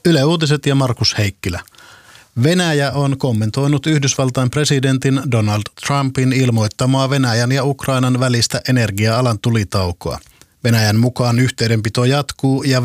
Yle Uutiset ja Markus Heikkilä. Venäjä on kommentoinut Yhdysvaltain presidentin Donald Trumpin ilmoittamaa Venäjän ja Ukrainan välistä energia-alan tulitaukoa. Venäjän mukaan yhteydenpito jatkuu ja